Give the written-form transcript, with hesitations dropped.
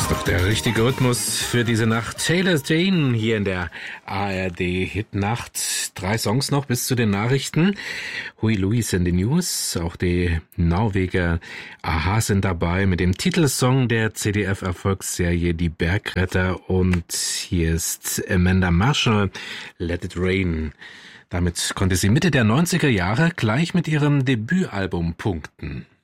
Doch der richtige Rhythmus für diese Nacht. Taylor Dane hier in der ARD-Hitnacht. 3 Songs noch bis zu den Nachrichten. Hui Louis in den News. Auch die Norweger Aha sind dabei mit dem Titelsong der ZDF-Erfolgsserie Die Bergretter. Und hier ist Amanda Marshall, Let It Rain. Damit konnte sie Mitte der 90er Jahre gleich mit ihrem Debütalbum punkten.